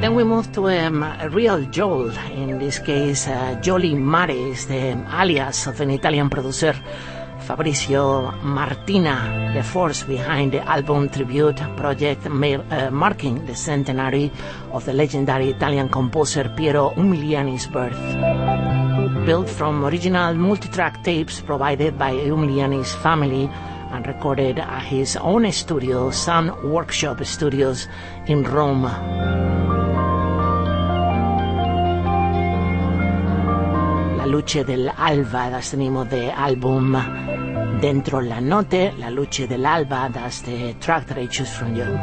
Then we move to a real Joel. In this case, Jolly Mare is the alias of an Italian producer, Fabrizio Martina, the force behind the album tribute project marking the centenary of the legendary Italian composer Piero Umiliani's birth. Built from original multi-track tapes provided by Umiliani's family and recorded at his own studio, Sun Workshop Studios in Rome. La luce dell'alba, that's the name of the album. Dentro la notte, La luce dell'alba, that's the track that I choose from you.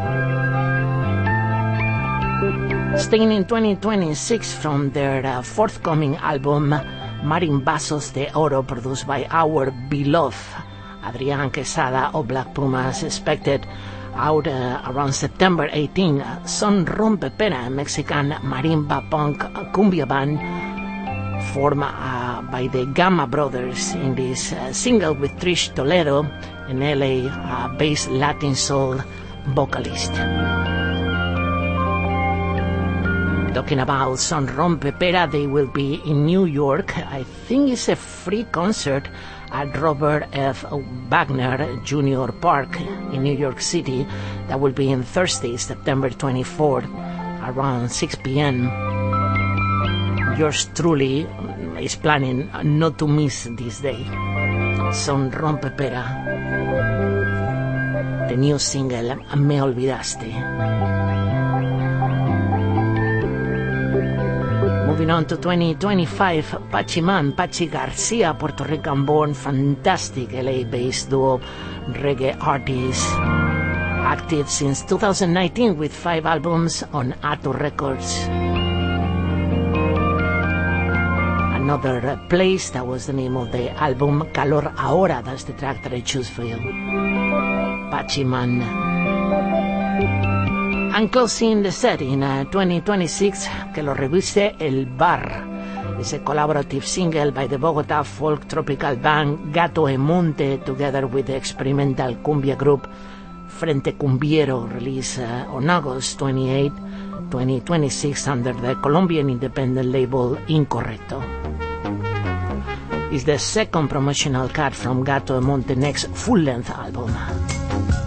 Staying in 2026 from their forthcoming album, Marimbazos de Oro, produced by our beloved Adrián Quesada of Black Pumas, expected out around September 18. Son Rompe Pera, a Mexican marimba punk cumbia band, formed by the Gamma Brothers in this single with Trish Toledo, an LA-based Latin soul vocalist. Talking about Son Rompe Pera, they will be in New York. I think it's a free concert at Robert F. Wagner Jr. Park in New York City. That will be on Thursday, September 24th, around 6 p.m. Yours truly is planning not to miss this day. Son Rompe Pera, the new single, Me Olvidaste. Moving on to 2025, Pachi Garcia, Puerto Rican-born, fantastic LA-based duo reggae artist, active since 2019 with 5 albums on Atto Records. Another Place, that was the name of the album. Calor Ahora, that's the track that I choose for you. Pachiman. And closing the set in 2026, que lo reviste El Bar. It's a collaborative single by the Bogota folk tropical band Gato e Monte, together with the experimental cumbia group Frente Cumbiero, released on August 28, 2026 under the Colombian independent label Incorrecto. It's the second promotional cut from Gato e Monte's next full-length album.